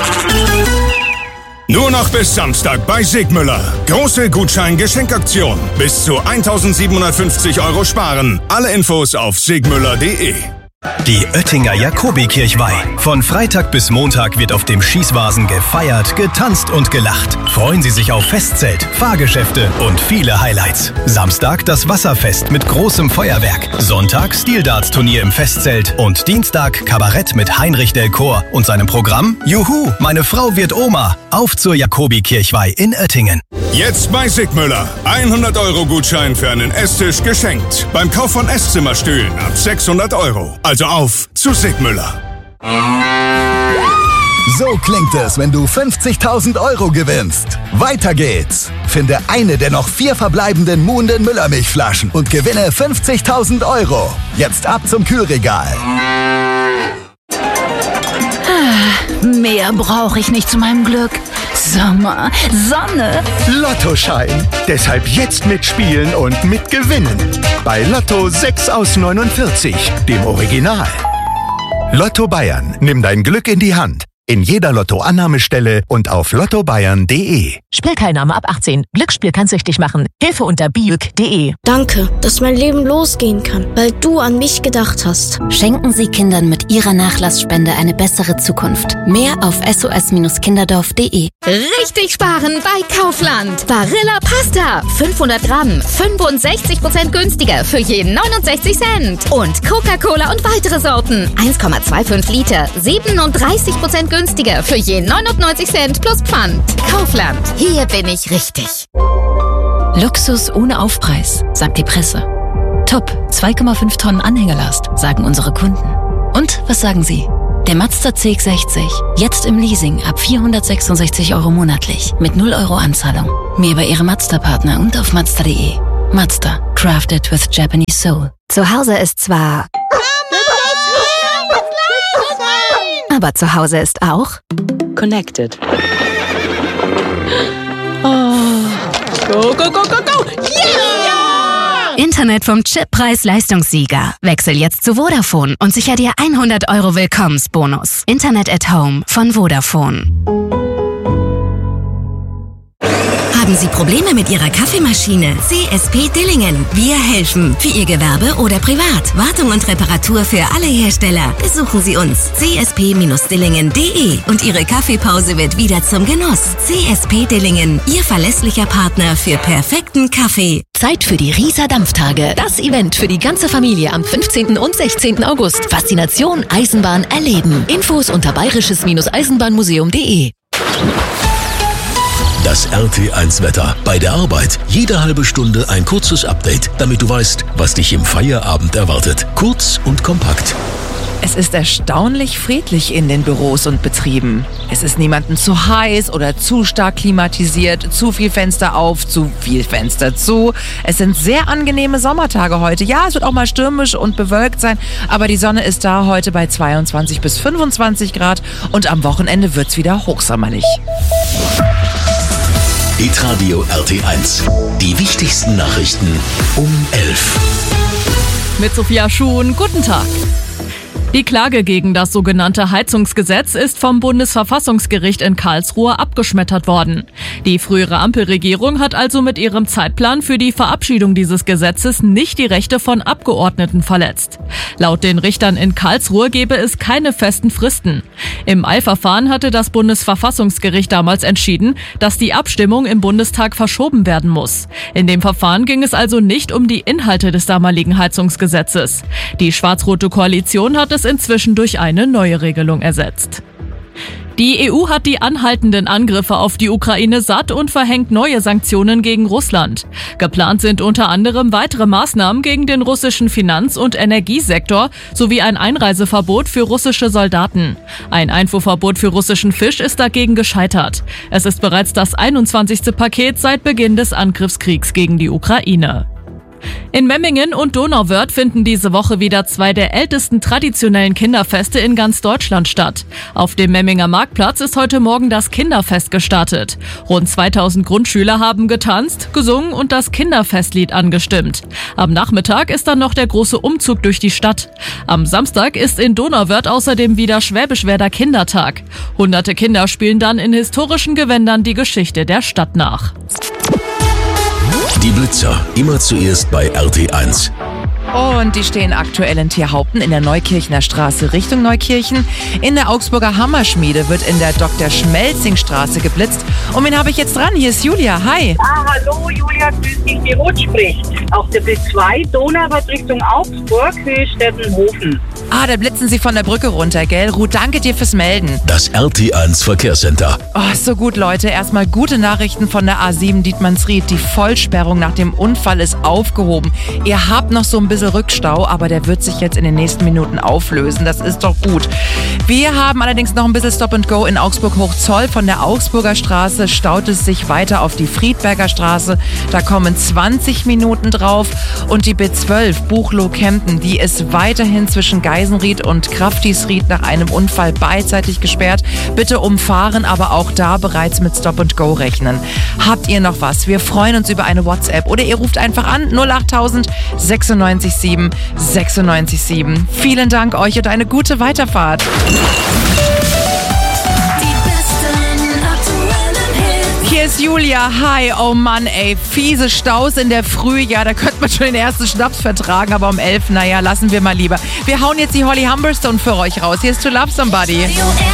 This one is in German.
Nur noch bis Samstag bei Sigmüller. Große Gutschein-Geschenkaktion. Bis zu 1.750 € sparen. Alle Infos auf sigmüller.de. Die Oettinger Jakobikirchweih. Von Freitag bis Montag wird auf dem Schießwasen gefeiert, getanzt und gelacht. Freuen Sie sich auf Festzelt, Fahrgeschäfte und viele Highlights. Samstag das Wasserfest mit großem Feuerwerk. Sonntag Stildarts-Turnier im Festzelt und Dienstag Kabarett mit Heinrich del Chor und seinem Programm Juhu, meine Frau wird Oma. Auf zur Jakobikirchweih in Oettingen. Jetzt bei Sigmüller. 100 € Gutschein für einen Esstisch geschenkt. Beim Kauf von Esszimmerstühlen ab 600 €. Also auf zu Sigmüller. So klingt es, wenn du 50.000 € gewinnst. Weiter geht's. Finde eine der noch 4 verbleibenden Muhnden Müllermilchflaschen und gewinne 50.000 €. Jetzt ab zum Kühlregal. Mehr brauche ich nicht zu meinem Glück. Sommer, Sonne. Lottoschein. Deshalb jetzt mitspielen und mitgewinnen. Bei Lotto 6 aus 49, dem Original. Lotto Bayern. Nimm dein Glück in die Hand. In jeder Lotto-Annahmestelle und auf lottobayern.de. Spielteilnahme ab 18. Glücksspiel kann süchtig machen. Hilfe unter biuk.de. Danke, dass mein Leben losgehen kann, weil du an mich gedacht hast. Schenken Sie Kindern mit Ihrer Nachlassspende eine bessere Zukunft. Mehr auf sos-kinderdorf.de. Richtig sparen bei Kaufland. Barilla Pasta. 500 Gramm. 65% günstiger für jeden 69 Cent. Und Coca-Cola und weitere Sorten. 1,25 Liter. 37% günstiger für je 99 Cent plus Pfand. Kaufland. Hier bin ich richtig. Luxus ohne Aufpreis, sagt die Presse. Top, 2,5 Tonnen Anhängerlast, sagen unsere Kunden. Und was sagen Sie? Der Mazda CX-60, jetzt im Leasing ab 466 € monatlich, mit 0 € Anzahlung. Mehr bei Ihrem Mazda-Partner und auf Mazda.de. Mazda, crafted with Japanese soul. Zu Hause ist zwar... Aber zu Hause ist auch... Connected. Oh. Go, go, go, go, go! Yeah! Internet vom Chip Preis-Leistungssieger. Wechsel jetzt zu Vodafone und sicher dir 100 € Willkommensbonus. Internet at Home von Vodafone. Haben Sie Probleme mit Ihrer Kaffeemaschine? CSP Dillingen. Wir helfen. Für Ihr Gewerbe oder privat. Wartung und Reparatur für alle Hersteller. Besuchen Sie uns. csp-dillingen.de und Ihre Kaffeepause wird wieder zum Genuss. CSP Dillingen. Ihr verlässlicher Partner für perfekten Kaffee. Zeit für die Riesa Dampftage. Das Event für die ganze Familie am 15. und 16. August. Faszination Eisenbahn erleben. Infos unter bayerisches-eisenbahnmuseum.de. Das RT1-Wetter. Bei der Arbeit jede halbe Stunde ein kurzes Update, damit du weißt, was dich im Feierabend erwartet. Kurz und kompakt. Es ist erstaunlich friedlich in den Büros und Betrieben. Es ist niemandem zu heiß oder zu stark klimatisiert, zu viel Fenster auf, zu viel Fenster zu. Es sind sehr angenehme Sommertage heute. Ja, es wird auch mal stürmisch und bewölkt sein, aber die Sonne ist da heute bei 22 bis 25 Grad und am Wochenende wird's wieder hochsommerlich. Hitradio RT1. Die wichtigsten Nachrichten um 11. Mit Sophia Schuhn, guten Tag. Die Klage gegen das sogenannte Heizungsgesetz ist vom Bundesverfassungsgericht in Karlsruhe abgeschmettert worden. Die frühere Ampelregierung hat also mit ihrem Zeitplan für die Verabschiedung dieses Gesetzes nicht die Rechte von Abgeordneten verletzt. Laut den Richtern in Karlsruhe gebe es keine festen Fristen. Im Eilverfahren hatte das Bundesverfassungsgericht damals entschieden, dass die Abstimmung im Bundestag verschoben werden muss. In dem Verfahren ging es also nicht um die Inhalte des damaligen Heizungsgesetzes. Die schwarz-rote Koalition hat es inzwischen durch eine neue Regelung ersetzt. Die EU hat die anhaltenden Angriffe auf die Ukraine satt und verhängt neue Sanktionen gegen Russland. Geplant sind unter anderem weitere Maßnahmen gegen den russischen Finanz- und Energiesektor sowie ein Einreiseverbot für russische Soldaten. Ein Einfuhrverbot für russischen Fisch ist dagegen gescheitert. Es ist bereits das 21. Paket seit Beginn des Angriffskriegs gegen die Ukraine. In Memmingen und Donauwörth finden diese Woche wieder 2 der ältesten traditionellen Kinderfeste in ganz Deutschland statt. Auf dem Memminger Marktplatz ist heute Morgen das Kinderfest gestartet. Rund 2000 Grundschüler haben getanzt, gesungen und das Kinderfestlied angestimmt. Am Nachmittag ist dann noch der große Umzug durch die Stadt. Am Samstag ist in Donauwörth außerdem wieder Schwäbischwerder Kindertag. Hunderte Kinder spielen dann in historischen Gewändern die Geschichte der Stadt nach. Die Blitzer, immer zuerst bei RT1. Und die stehen aktuell in Tierhaupten in der Neukirchner Straße Richtung Neukirchen. In der Augsburger Hammerschmiede wird in der Dr. Schmelzing-Straße geblitzt. Und wen habe ich jetzt dran? Hier ist Julia. Hi. Hallo Julia, grüß dich, die Ruth spricht. Auf der B2 Donauwörth Richtung Augsburg, Höhe Stettenhofen. Da blitzen Sie von der Brücke runter, gell? Ruth, danke dir fürs Melden. Das RT1 Verkehrscenter. So gut, Leute. Erstmal gute Nachrichten von der A7 Dietmannsried. Die Vollsperrung nach dem Unfall ist aufgehoben. Ihr habt noch so ein bisschen Rückstau, aber der wird sich jetzt in den nächsten Minuten auflösen. Das ist doch gut. Wir haben allerdings noch ein bisschen Stop and Go in Augsburg-Hochzoll. Von der Augsburger Straße staut es sich weiter auf die Friedberger Straße. Da kommen 20 Minuten drauf. Und die B12 Buchloh-Kempten, die ist weiterhin zwischen Geisenried und Kraftisried nach einem Unfall beidseitig gesperrt. Bitte umfahren, aber auch da bereits mit Stop and Go rechnen. Habt ihr noch was? Wir freuen uns über eine WhatsApp oder ihr ruft einfach an 08000 96 7 96 7. Vielen Dank euch und eine gute Weiterfahrt. Hier ist Julia. Hi. Oh Mann, ey. Fiese Staus in der Früh. Ja, da könnte man schon den ersten Schnaps vertragen, aber um 11, naja, lassen wir mal lieber. Wir hauen jetzt die Holly Humberstone für euch raus. Hier ist To Love Somebody.